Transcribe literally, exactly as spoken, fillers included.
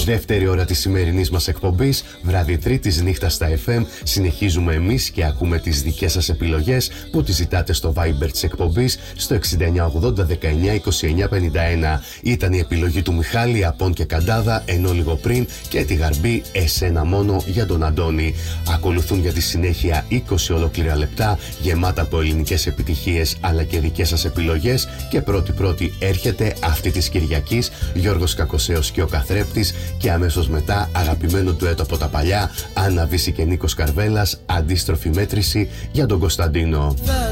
Δεύτερη ώρα της σημερινής μας εκπομπής, βράδυ Τρίτης νύχτα στα εφ εμ. Συνεχίζουμε εμείς και ακούμε τις δικές σας επιλογές που τις ζητάτε στο Viber της εκπομπής στο εξήντα εννιά ογδόντα δεκαεννιά είκοσι εννιά πενήντα ένα. Ήταν η επιλογή του Μιχάλη, Απών και Καντάδα, ενώ λίγο πριν και τη Γαρμπή «Εσένα μόνο» για τον Αντώνη. Ακολουθούν για τη συνέχεια είκοσι ολόκληρα λεπτά γεμάτα από ελληνικές επιτυχίες αλλά και δικές σας επιλογές, και πρώτη-πρώτη έρχεται αυτή της Κυριακής Γιώργος Κακοσέος και ο Καθρέπτης, και αμέσως μετά αγαπημένο ντουέτο από τα παλιά Άννα Βύση και Νίκος Καρβέλας, Αντίστροφη μέτρηση για τον Κωνσταντίνο.